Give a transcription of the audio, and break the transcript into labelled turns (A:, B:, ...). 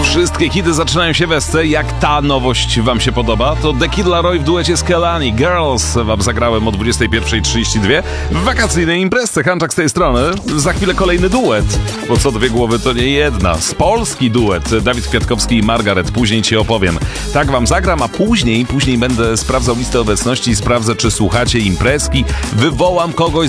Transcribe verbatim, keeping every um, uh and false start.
A: Wszystkie hity zaczynają się w esce. Jak ta nowość wam się podoba, to The Kid Laroi w duecie z Kehlani Girls wam zagrałem o dwudziestej pierwszej trzydzieści dwa w wakacyjnej imprezce. Hanczak z tej strony. Za chwilę kolejny duet, bo co dwie głowy to nie jedna. Z Polski duet Dawid Kwiatkowski i Margaret. Później ci opowiem. Tak wam zagram, a później, później będę sprawdzał listę obecności i sprawdzę, czy słuchacie imprezki. Wywołam kogoś